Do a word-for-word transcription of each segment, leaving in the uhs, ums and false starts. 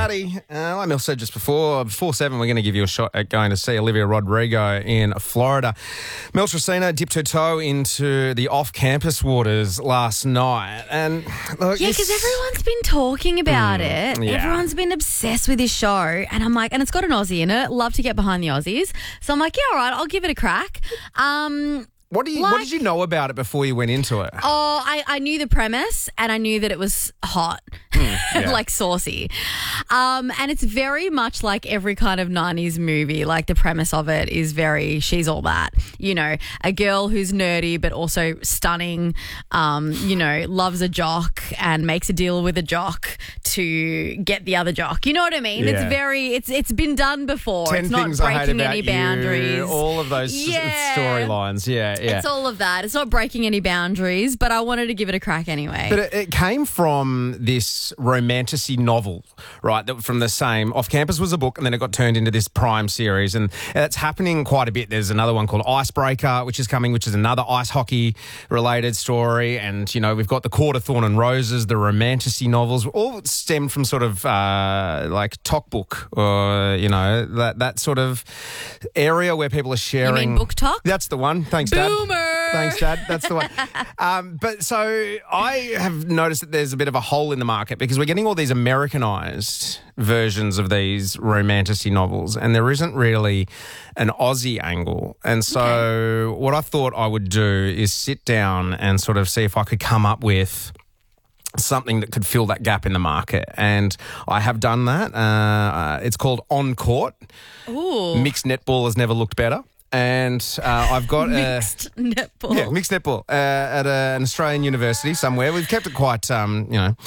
Alrighty. Uh, like Mel said just before, before seven, we're going to give you a shot at going to see Olivia Rodrigo in Florida. Mel Tracina dipped her toe into the off-campus waters last night. And look, Yeah, this- because everyone's been talking about Mm, it. yeah. Everyone's been obsessed with this show. And I'm like, and it's got an Aussie in it. Love to get behind the Aussies. So I'm like, yeah, all right, I'll give it a crack. Um... What, do you, like- what did you know about it before you went into it? Oh, I, I knew the premise and I knew that it was hot, yeah. like saucy. Um, and it's very much like every kind of nineties movie. Like the premise of it is very, she's all that. You know, a girl who's nerdy but also stunning, um, you know, loves a jock and makes a deal with a jock to get the other jock. You know what I mean? Yeah. It's very, it's it's been done before. Ten it's not things I hate breaking about any you, boundaries. all of those s- Yeah. storylines. Yeah, yeah. It's all of that. It's not breaking any boundaries, but I wanted to give it a crack anyway. But it, it came from this romantasy novel, right? That from the same Off Campus was a book, and then it got turned into this Prime series, and it's happening quite a bit. There's another one called Icebreaker, which is coming, which is another ice hockey related story, and you know we've got the Court of Thorn and Roses, the romantasy novels, all stemmed from sort of uh, like Talk Book, or you know that that sort of area where people are sharing. You mean Book Talk? That's the one. Thanks, Dad. Boomer. Thanks, Dad. That's the one. Um, but so I have noticed that there's a bit of a hole in the market because we're getting all these Americanized versions of these romantasy novels, and there isn't really an Aussie angle. And so okay. what I thought I would do is sit down and sort of see if I could come up with something that could fill that gap in the market. And I have done that. Uh, it's called On Court. Ooh. Mixed netball has never looked better. And uh, I've got mixed a netball. Yeah, mixed netball uh, at a, an Australian university somewhere. We've kept it quite, um, you know,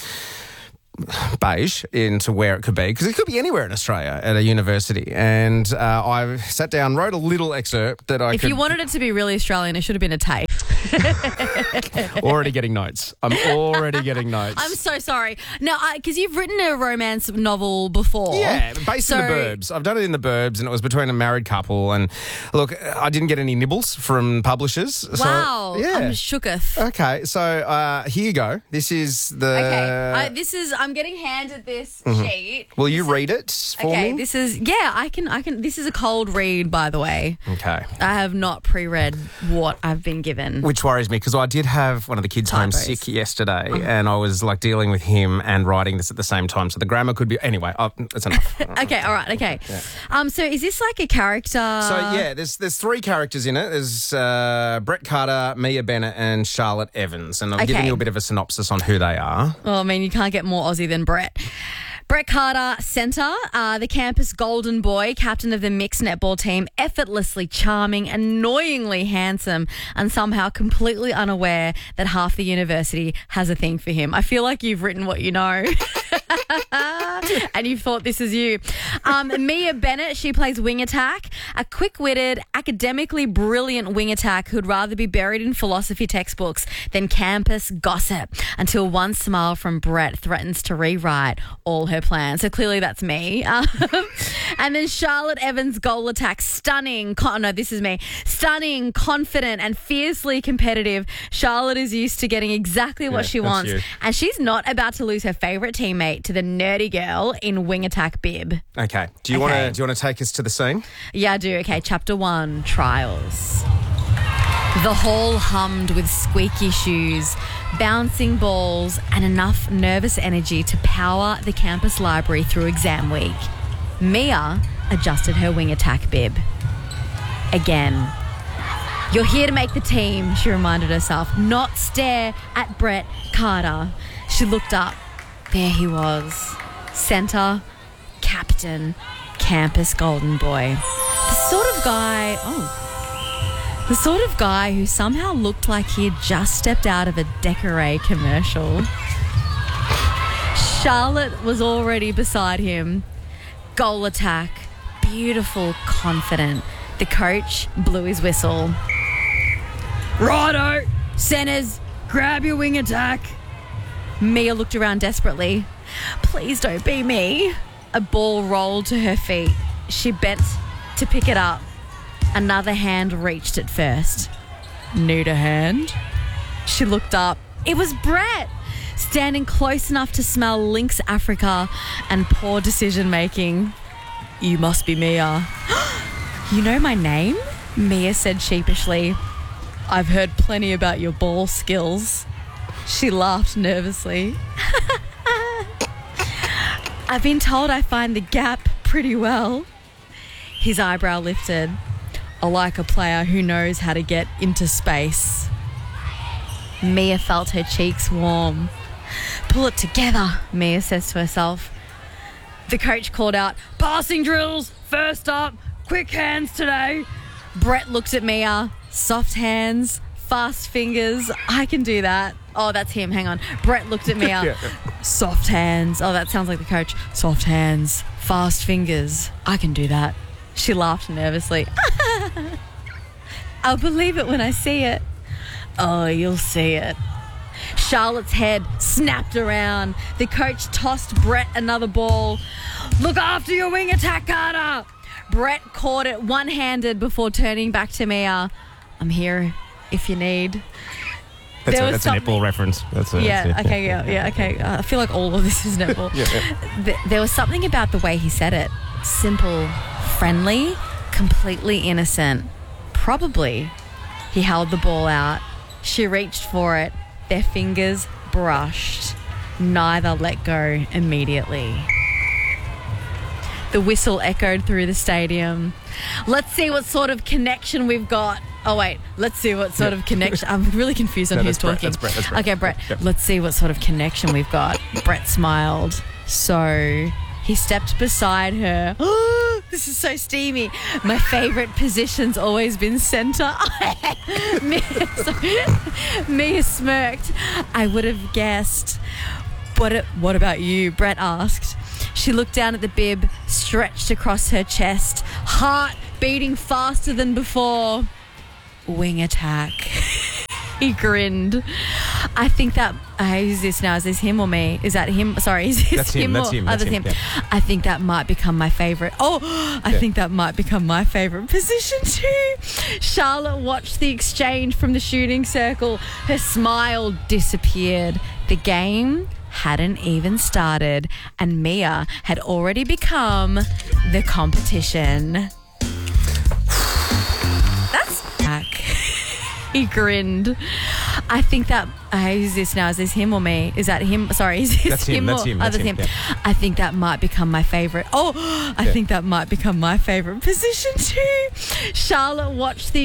beige into where it could be, because it could be anywhere in Australia at a university. And uh, I sat down, wrote a little excerpt that I if could... you wanted it to be really Australian, it should have been a tape. Already getting notes. I'm already getting notes. I'm so sorry. No, because you've written a romance novel before. Yeah, based so, in the burbs. I've done it in the burbs, and it was between a married couple. And look, I didn't get any nibbles from publishers. Wow. So, yeah. I'm shooketh. Okay, so uh, here you go. This is the... Okay, I, this is... I'm getting handed this Mm-hmm. sheet. Will you This is- read it for Okay, me? this is... Yeah, I can... I can. This is a cold read, by the way. Okay. I have not pre-read what I've been given. Which worries me, because I did have one of the kids home Typos. sick yesterday, and I was like dealing with him and writing this at the same time, so the grammar could be... Anyway, oh, that's enough. Okay, all right, okay. Yeah. Um, so is this like a character? So, yeah, there's there's three characters in it. There's uh, Brett Carter, Mia Bennett, and Charlotte Evans. And I'm Okay. giving you a bit of a synopsis on who they are. Well, I mean, you can't get more Aussie than Brett. Brett Carter, centre, uh, the campus golden boy, captain of the mixed netball team, effortlessly charming, annoyingly handsome, and somehow completely unaware that half the university has a thing for him. I feel like you've written what you know. And you thought this is you. Um, Mia Bennett, she plays wing attack, a quick-witted, academically brilliant wing attack who'd rather be buried in philosophy textbooks than campus gossip, until one smile from Brett threatens to rewrite all her plans. So clearly that's me. Um, and then Charlotte Evans' goal attack, stunning. Con- no, this is me. Stunning, confident, and fiercely competitive. Charlotte is used to getting exactly what Yeah, she that's wants, you. and she's not about to lose her favourite teammate to the nerdy girl in wing attack bib. Okay. Do you Okay. want to do you want to take us to the scene? Yeah, I do. Okay, chapter one, trials. The hall hummed with squeaky shoes, bouncing balls, and enough nervous energy to power the campus library through exam week. Mia adjusted her wing attack bib. Again. You're here to make the team, she reminded herself, not stare at Brett Carter. She looked up. There he was. Centre, captain, campus golden boy. The sort of guy... Oh... The sort of guy who somehow looked like he had just stepped out of a Decoré commercial. Charlotte was already beside him. Goal attack. Beautiful, confident. The coach blew his whistle. Righto, centers, grab your wing attack. Mia looked around desperately. Please don't be me. A ball rolled to her feet. She bent to pick it up. Another hand reached it first. Need a hand? She looked up. It was Brett. standing close enough to smell Lynx Africa and poor decision making. You must be Mia. You know my name? Mia said sheepishly. I've heard plenty about your ball skills. She laughed nervously. I've been told I find the gap pretty well. His eyebrow lifted. I like a player who knows how to get into space. Mia felt her cheeks warm. Pull it together, Mia says to herself. The coach called out, passing drills, first up, quick hands today. Brett looked at Mia, soft hands, fast fingers. I can do that. Oh, that's him. Hang on. Brett looked at Mia. Yeah. Soft hands. Oh, that sounds like the coach. Soft hands, fast fingers. I can do that. She laughed nervously. I'll believe it when I see it. Oh, you'll see it. Charlotte's head snapped around. The coach tossed Brett another ball. Look after your wing attack, Carter. Brett caught it one-handed before turning back to Mia. I'm here if you need. That's, a, that's a netball reference. That's a, yeah, that's okay, yeah, yeah, okay. Uh, I feel like all of this is netball. yeah, yeah. Th- there was something about the way he said it. Simple, friendly, completely innocent. Probably. He held the ball out. She reached for it. Their fingers brushed. Neither let go immediately. The whistle echoed through the stadium. Let's see what sort of connection we've got. Oh, wait. Let's see what sort yeah. of connection. I'm really confused on no, who's Brett, talking. That's Brett, that's Brett. Okay, Brett. Yep. Let's see what sort of connection we've got. Brett smiled. So he stepped beside her. This is so steamy. My favourite position's always been centre. Mia, Mia smirked. I would have guessed. What, what about you? Brett asked. She looked down at the bib, stretched across her chest, heart beating faster than before. Wing attack. He grinned. I think that uh, who's this now? Is this him or me? Is that him? Sorry, is this that's him? him That's or him. That's oh, him. him. Yeah. I think that might become my favourite. Oh, I yeah. think that might become my favourite position too. Charlotte watched the exchange from the shooting circle. Her smile disappeared. The game hadn't even started, and Mia had already become the competition. That's back. He grinned. I think that uh, who's this now? Is this him or me? Is that him? Sorry, is this that's him? him. That's or him. That's That's him. him. Yeah. I think that might become my favourite. Oh, I yeah. think that might become my favourite position too. Charlotte watched the